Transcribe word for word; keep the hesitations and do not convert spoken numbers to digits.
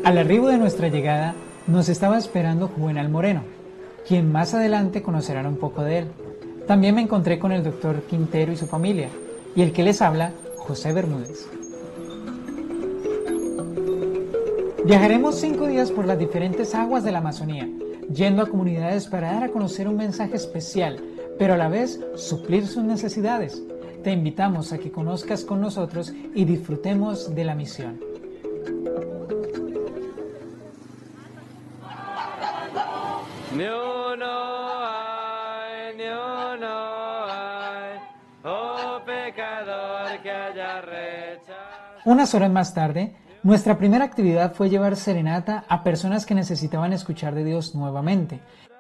Al arribo de nuestra llegada, nos estaba esperando Juvenal Moreno, quien más adelante conocerán un poco de él. También me encontré con el doctor Quintero y su familia, y el que les habla, José Bermúdez. Viajaremos cinco días por las diferentes aguas de la Amazonía, yendo a comunidades para dar a conocer un mensaje especial, pero a la vez suplir sus necesidades. Te invitamos a que conozcas con nosotros y disfrutemos de la misión. Ni uno hay, ni uno hay, oh pecador que haya rechazado. Unas horas más tarde, nuestra primera actividad fue llevar serenata a personas que necesitaban escuchar de Dios nuevamente.